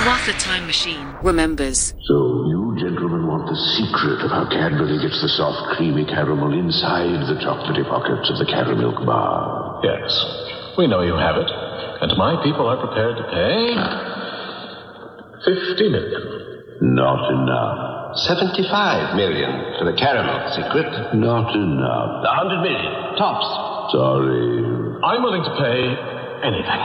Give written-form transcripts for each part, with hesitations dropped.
what the time machine remembers. So you gentlemen want the secret of how Cadbury gets the soft, creamy caramel inside the chocolatey pockets of the Caramilk bar? Yes, we know you have it, and my people are prepared to pay 50 million. Not enough. 75 million for the caramel secret. Not enough. 100 million. Tops. Sorry. I'm willing to pay anything.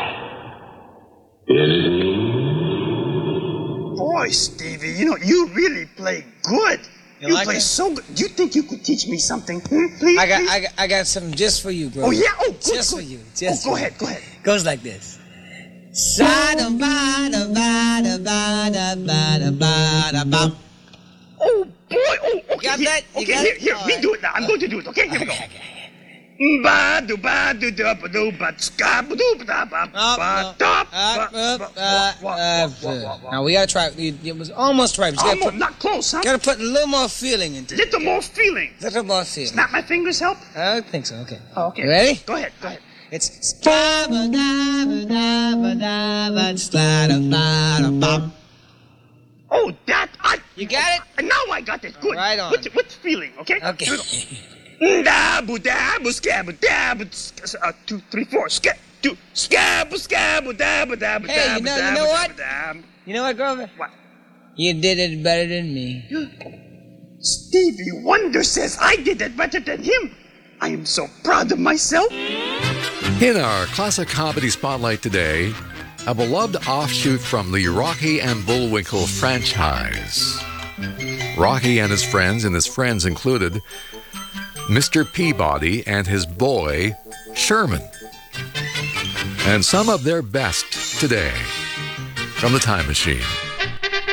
Anything? Boy, Stevie, you really play good. You like play it? so good. Do you think you could teach me something? Please, I please? got something just for you, bro. Oh, yeah? Oh, good, Just good. for you. Just Go for you. ahead, go ahead. Goes like this. Oh, boy. Oh, okay. got that? You Okay, got it? here. All Me right. do it now. I'm going to do it, okay? Here we go. Okay. Ba do ba do da ba do ba ska ba do ba da ba ba da ba. Now we gotta try. It was almost right. But you gotta Almost not close, huh? gotta put a little more feeling into it. Little more feeling. Little more feeling. Snap my fingers help? I think so. Okay. Oh, okay. You ready? Go ahead, go ahead. It's Oh, that You got it? now I got it. Good. Right on. With feeling, okay? Okay. Here we go. Dabu dabu scabu dabu 2, 3, 4 scab 2 scabu scabu dabu dabu Hey, dabu you know dabu what? dabu. You know what, Grover? What? You did it better than me. Stevie Wonder says I did it better than him. I am so proud of myself. In our classic comedy spotlight today, a beloved offshoot from the Rocky and Bullwinkle franchise. Rocky and his friends included Mr. Peabody and his boy, Sherman. And some of their best today from the Time Machine.